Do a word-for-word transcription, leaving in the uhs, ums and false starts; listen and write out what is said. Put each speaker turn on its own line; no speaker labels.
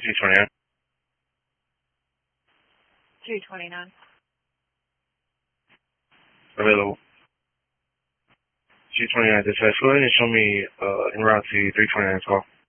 G twenty-nine.
G twenty-nine.
Available. G twenty-nine dispatch. Go ahead and show me uh, en route to three twenty-nine's call.